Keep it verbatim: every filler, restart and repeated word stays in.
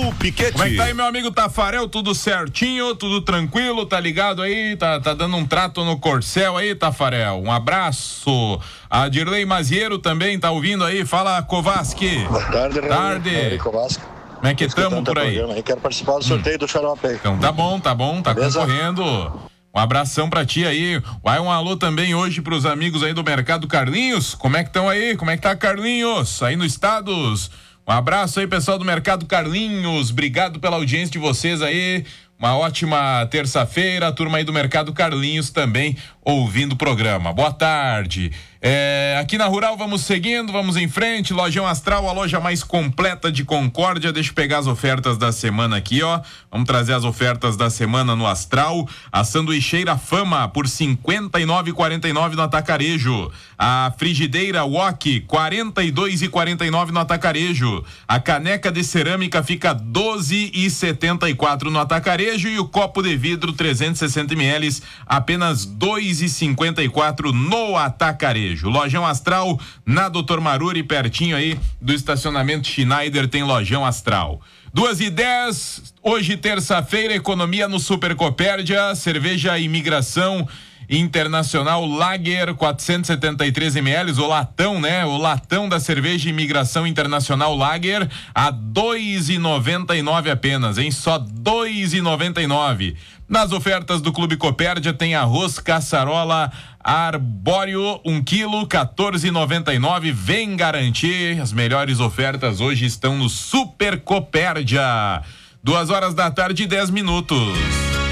Edu Piquete. Como é que tá aí, meu amigo Tafarel? Tudo certinho, tudo tranquilo, tá ligado aí? Tá, tá dando um trato no Corcel aí, Tafarel? Um abraço. A Dirley Maziero também tá ouvindo aí. Fala, Kovaski. Boa tarde, Tarde. Raul Kovaski. Como é que estamos por aí? Eu quero participar do sorteio hum. do Xarope. Então tá bom, tá bom, tá Beleza? Concorrendo. Um abração pra ti aí. Vai um alô também hoje pros amigos aí do Mercado Carlinhos. Como é que estão aí? Como é que tá, Carlinhos? Aí no Estados. Um abraço aí, pessoal do Mercado Carlinhos. Obrigado pela audiência de vocês aí. Uma ótima terça-feira, a turma aí do Mercado Carlinhos também ouvindo o programa. Boa tarde. É, aqui na Rural vamos seguindo, vamos em frente. Lojão Astral, a loja mais completa de Concórdia. Deixa eu pegar as ofertas da semana aqui, ó. Vamos trazer as ofertas da semana no Astral. A sanduicheira Fama por cinquenta e nove reais e quarenta e nove centavos no Atacarejo. A frigideira Wok quarenta e dois reais e quarenta e nove centavos no Atacarejo. A caneca de cerâmica fica doze reais e setenta e quatro centavos no Atacarejo e o copo de vidro trezentos e sessenta mililitros apenas dois reais e cinquenta e quatro centavos no Atacarejo. Lojão Astral na doutor Maruri, pertinho aí do estacionamento Schneider, tem Lojão Astral. Duas e dez, hoje terça-feira, economia no Super Copérdia, cerveja Imigração Internacional Lager quatrocentos e setenta e três mililitros, o latão, né? O latão da cerveja Imigração Internacional Lager a dois reais e noventa e nove centavos apenas, hein? Só dois reais e noventa e nove centavos. Nas ofertas do Clube Copérdia tem arroz caçarola arbóreo, um quilo, quatorze reais e noventa e nove centavos. Vem garantir, as melhores ofertas hoje estão no Super Copérdia. Duas horas da tarde e dez minutos.